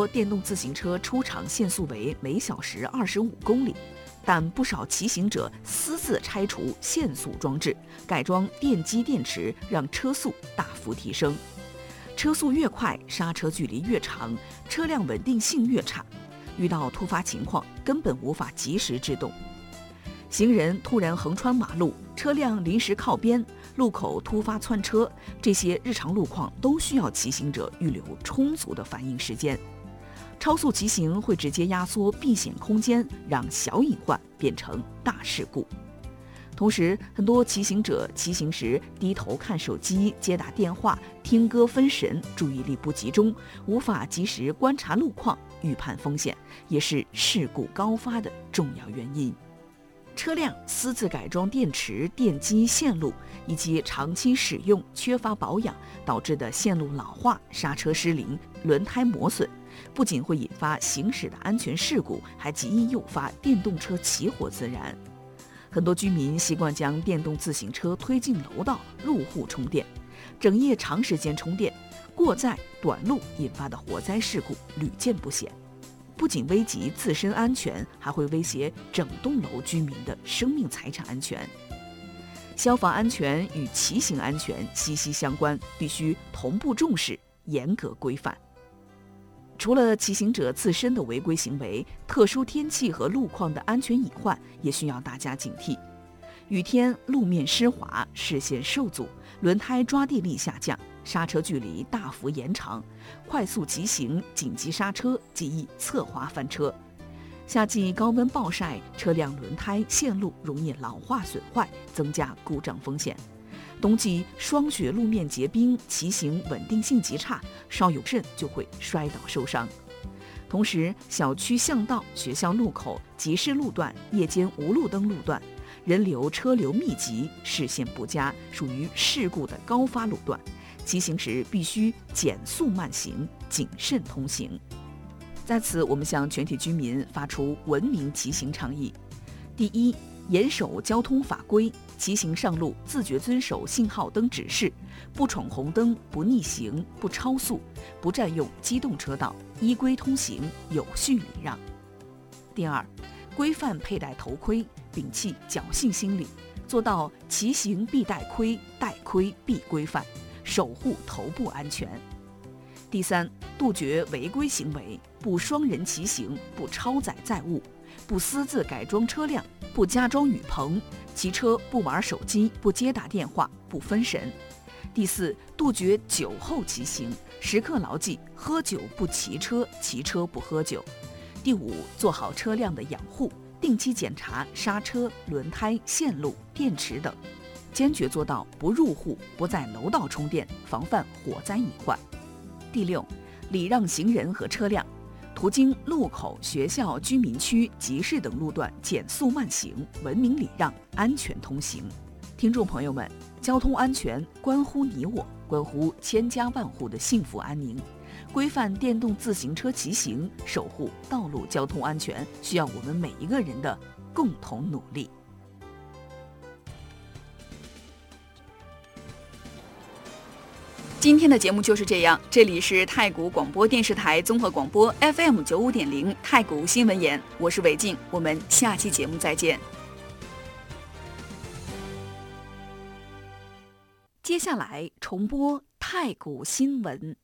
说电动自行车出厂限速为每小时25公里，但不少骑行者私自拆除限速装置，改装电机电池，让车速大幅提升。车速越快，刹车距离越长，车辆稳定性越差，遇到突发情况根本无法及时制动。行人突然横穿马路，车辆临时靠边，路口突发窜车，这些日常路况都需要骑行者预留充足的反应时间。超速骑行会直接压缩避险空间，让小隐患变成大事故。同时，很多骑行者骑行时低头看手机、接打电话、听歌分神，注意力不集中，无法及时观察路况、预判风险，也是事故高发的重要原因。车辆私自改装电池、电机、线路，以及长期使用缺乏保养导致的线路老化、刹车失灵、轮胎磨损，不仅会引发行驶的安全事故，还极易诱发电动车起火自燃。很多居民习惯将电动自行车推进楼道、入户充电，整夜长时间充电，过载、短路引发的火灾事故屡见不鲜。不仅危及自身安全，还会威胁整栋楼居民的生命财产安全。消防安全与骑行安全息息相关，必须同步重视，严格规范。除了骑行者自身的违规行为，特殊天气和路况的安全隐患也需要大家警惕。雨天路面湿滑，视线受阻，轮胎抓地力下降，刹车距离大幅延长，快速急行、紧急刹车极易侧滑翻车。夏季高温暴晒，车辆轮胎、线路容易老化损坏，增加故障风险。冬季霜雪路面结冰，骑行稳定性极差，稍有不慎就会摔倒受伤。同时，小区巷道、学校路口、集市路段、夜间无路灯路段，人流车流密集，视线不佳，属于事故的高发路段，骑行时必须减速慢行，谨慎通行。在此，我们向全体居民发出文明骑行倡议：第一，严守交通法规，骑行上路自觉遵守信号灯指示，不闯红灯，不逆行，不超速，不占用机动车道，依规通行，有序礼让。第二，规范佩戴头盔，摒弃侥幸心理，做到骑行必戴盔，戴盔必规范，守护头部安全。第三，杜绝违规行为，不双人骑行，不超载载物，不私自改装车辆，不加装雨棚，骑车不玩手机，不接打电话，不分神。第四，杜绝酒后骑行，时刻牢记喝酒不骑车，骑车不喝酒。第五，做好车辆的养护，定期检查刹车、轮胎、线路、电池等，坚决做到不入户、不在楼道充电，防范火灾隐患。第六，礼让行人和车辆，途经路口、学校、居民区、集市等路段减速慢行，文明礼让，安全通行。听众朋友们，交通安全关乎你我，关乎千家万户的幸福安宁。规范电动自行车骑行，守护道路交通安全，需要我们每一个人的共同努力。 今天的节目就是这样，这里是太谷广播电视台综合广播 FM95.0 太谷新闻言，我是韦静，我们下期节目再见。接下来重播太谷新闻。